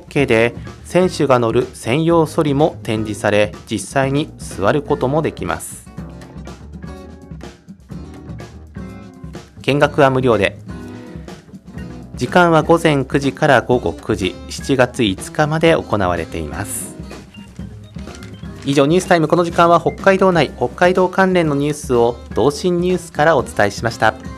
OK で、選手が乗る専用ソリも展示され、実際に座ることもできます。見学は無料で、時間は午前9時から午後9時、7月5日まで行われています。以上、ニュースタイム。この時間は北海道内、北海道関連のニュースを同心ニュースからお伝えしました。